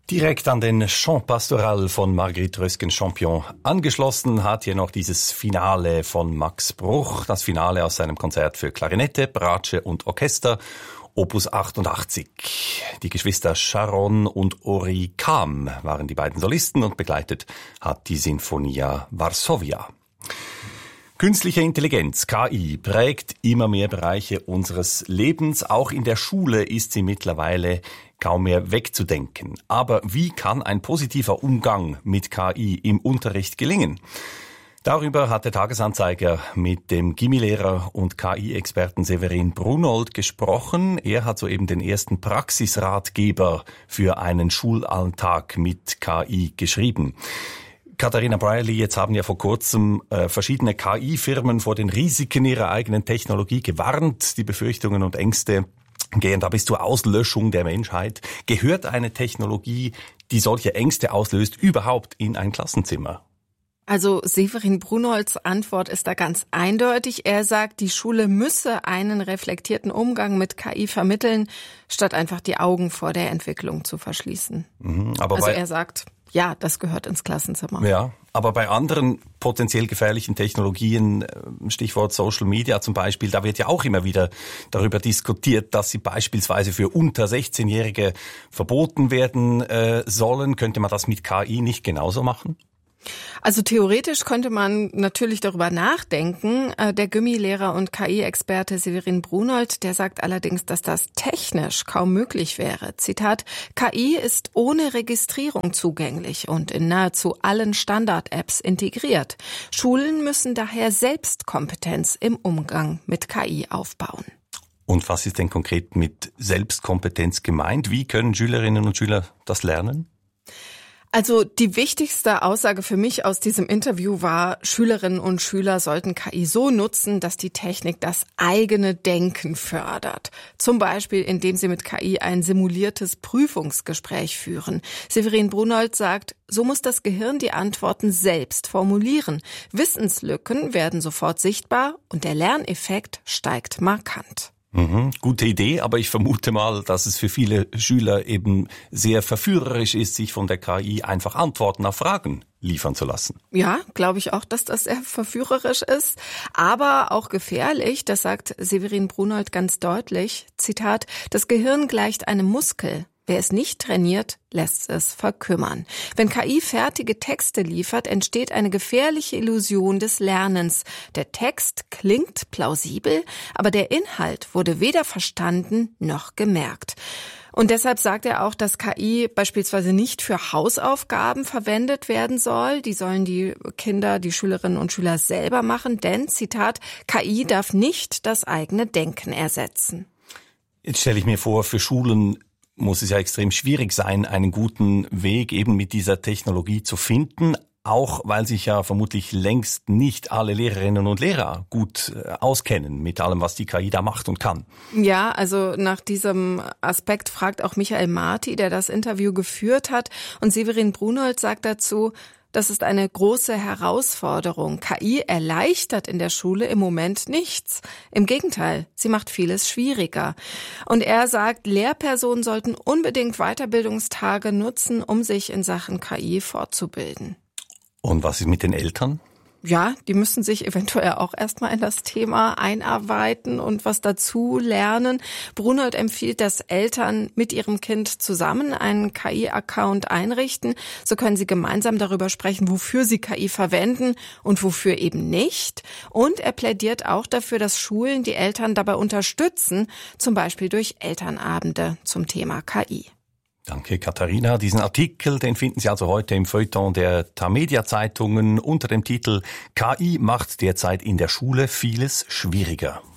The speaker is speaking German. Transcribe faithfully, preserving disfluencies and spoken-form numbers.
Direkt an den Chant Pastoral von Marguerite Rösgen-Champion angeschlossen hat hier noch dieses Finale von Max Bruch, das Finale aus seinem Konzert für Klarinette, Bratsche und Orchester, Opus achtundachtzig. Die Geschwister Sharon und Ori Kam waren die beiden Solisten und begleitet hat die Sinfonia Varsovia. Künstliche Intelligenz, K I, prägt immer mehr Bereiche unseres Lebens. Auch in der Schule ist sie mittlerweile kaum mehr wegzudenken. Aber wie kann ein positiver Umgang mit K I im Unterricht gelingen? Darüber hat der Tagesanzeiger mit dem Gimmi-Lehrer und K I-Experten Severin Brunold gesprochen. Er hat soeben den ersten Praxisratgeber für einen Schulalltag mit K I geschrieben. Katharina Brierley, jetzt haben ja vor kurzem äh, verschiedene K I-Firmen vor den Risiken ihrer eigenen Technologie gewarnt. Die Befürchtungen und Ängste gehen da bis zur Auslöschung der Menschheit. Gehört eine Technologie, die solche Ängste auslöst, überhaupt in ein Klassenzimmer? Also Severin Brunolds Antwort ist da ganz eindeutig. Er sagt, die Schule müsse einen reflektierten Umgang mit K I vermitteln, statt einfach die Augen vor der Entwicklung zu verschließen. Mhm, aber also er sagt, ja, das gehört ins Klassenzimmer. Ja, aber bei anderen potenziell gefährlichen Technologien, Stichwort Social Media zum Beispiel, da wird ja auch immer wieder darüber diskutiert, dass sie beispielsweise für unter sechzehnjährige verboten werden äh, sollen. Könnte man das mit K I nicht genauso machen? Also theoretisch könnte man natürlich darüber nachdenken. Der Gymmi-Lehrer und K I-Experte Severin Brunold, der sagt allerdings, dass das technisch kaum möglich wäre. Zitat, K I ist ohne Registrierung zugänglich und in nahezu allen Standard-Apps integriert. Schulen müssen daher Selbstkompetenz im Umgang mit K I aufbauen. Und was ist denn konkret mit Selbstkompetenz gemeint? Wie können Schülerinnen und Schüler das lernen? Also die wichtigste Aussage für mich aus diesem Interview war, Schülerinnen und Schüler sollten K I so nutzen, dass die Technik das eigene Denken fördert. Zum Beispiel, indem sie mit K I ein simuliertes Prüfungsgespräch führen. Severin Brunold sagt, so muss das Gehirn die Antworten selbst formulieren. Wissenslücken werden sofort sichtbar und der Lerneffekt steigt markant. Mhm, gute Idee, aber ich vermute mal, dass es für viele Schüler eben sehr verführerisch ist, sich von der K I einfach Antworten auf Fragen liefern zu lassen. Ja, glaube ich auch, dass das sehr verführerisch ist, aber auch gefährlich, das sagt Severin Brunold ganz deutlich. Zitat, das Gehirn gleicht einem Muskel. Wer es nicht trainiert, lässt es verkümmern. Wenn K I fertige Texte liefert, entsteht eine gefährliche Illusion des Lernens. Der Text klingt plausibel, aber der Inhalt wurde weder verstanden noch gemerkt. Und deshalb sagt er auch, dass K I beispielsweise nicht für Hausaufgaben verwendet werden soll. Die sollen die Kinder, die Schülerinnen und Schüler selber machen, denn, Zitat, K I darf nicht das eigene Denken ersetzen. Jetzt stelle ich mir vor, für Schulen muss es ja extrem schwierig sein, einen guten Weg eben mit dieser Technologie zu finden, auch weil sich ja vermutlich längst nicht alle Lehrerinnen und Lehrer gut auskennen mit allem, was die K I da macht und kann. Ja, also nach diesem Aspekt fragt auch Michael Marti, der das Interview geführt hat, und Severin Brunold sagt dazu, das ist eine große Herausforderung. K I erleichtert in der Schule im Moment nichts. Im Gegenteil, sie macht vieles schwieriger. Und er sagt, Lehrpersonen sollten unbedingt Weiterbildungstage nutzen, um sich in Sachen K I fortzubilden. Und was ist mit den Eltern? Ja, die müssen sich eventuell auch erstmal in das Thema einarbeiten und was dazu lernen. Brunold empfiehlt, dass Eltern mit ihrem Kind zusammen einen K I-Account einrichten. So können sie gemeinsam darüber sprechen, wofür sie K I verwenden und wofür eben nicht. Und er plädiert auch dafür, dass Schulen die Eltern dabei unterstützen, zum Beispiel durch Elternabende zum Thema K I. Danke, Katharina. Diesen Artikel, den finden Sie also heute im Feuilleton der Tamedia-Zeitungen unter dem Titel K I macht derzeit in der Schule vieles schwieriger.